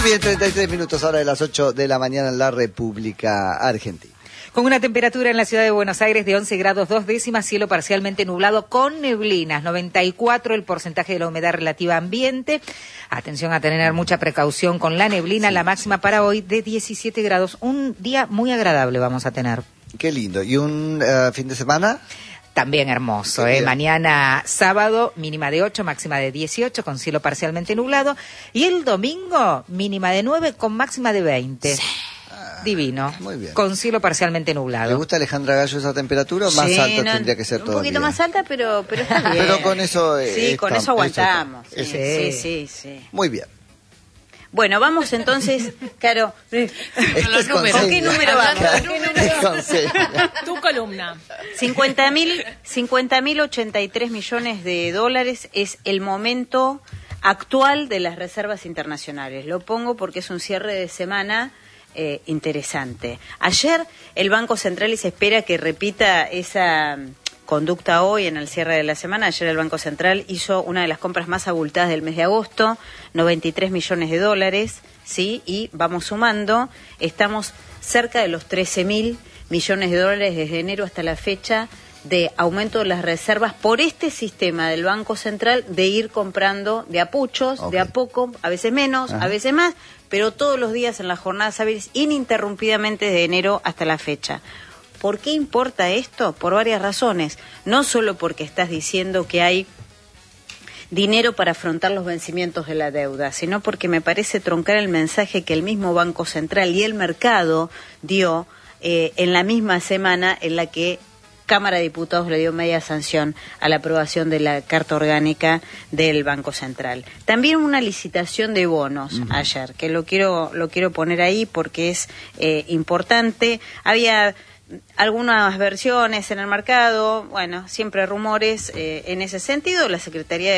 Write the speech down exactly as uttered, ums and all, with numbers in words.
bien, treinta y tres minutos, ahora de las ocho de la mañana en la República Argentina. Con una temperatura en la ciudad de Buenos Aires de once grados dos décimas, cielo parcialmente nublado con neblinas, noventa y cuatro el porcentaje de la humedad relativa ambiente. Atención a tener mucha precaución con la neblina, sí. La máxima para hoy de diecisiete grados. Un día muy agradable vamos a tener. Qué lindo. ¿Y un uh, fin de semana? También hermoso, ¿eh? Mañana sábado, mínima de ocho, máxima de dieciocho, con cielo parcialmente nublado. Y el domingo, mínima de nueve, con máxima de veinte. Sí. Divino, muy bien. Con cielo parcialmente nublado. ¿Le gusta a Alejandra Gallo esa temperatura o más sí, alta no, tendría que ser un todavía? Un poquito más alta, pero, pero está bien. Pero con eso... Sí, eh, con está, eso aguantamos. Eso sí, sí, sí, sí. Muy bien. Bueno, vamos entonces, Caro. Con, ¿Con qué número vamos? Tu columna. cincuenta mil ochenta y tres millones de dólares es el momento actual de las reservas internacionales. Lo pongo porque es un cierre de semana eh, interesante. Ayer el Banco Central, y se espera que repita esa conducta hoy en el cierre de la semana. Ayer el Banco Central hizo una de las compras más abultadas del mes de agosto, noventa y tres millones de dólares, ¿sí? Y vamos sumando, estamos cerca de los trece mil millones de dólares desde enero hasta la fecha de aumento de las reservas por este sistema del Banco Central de ir comprando de a puchos, okay. de a poco, a veces menos, Ajá. a veces más, pero todos los días en las jornadas hábiles, ininterrumpidamente desde enero hasta la fecha. ¿Por qué importa esto? Por varias razones. No solo porque estás diciendo que hay dinero para afrontar los vencimientos de la deuda, sino porque me parece troncar el mensaje que el mismo Banco Central y el mercado dio eh, en la misma semana en la que Cámara de Diputados le dio media sanción a la aprobación de la Carta Orgánica del Banco Central. También una licitación de bonos uh-huh. ayer, que lo quiero, lo quiero poner ahí porque es eh, importante. Había algunas versiones en el mercado, bueno, siempre rumores eh, en ese sentido. La Secretaría de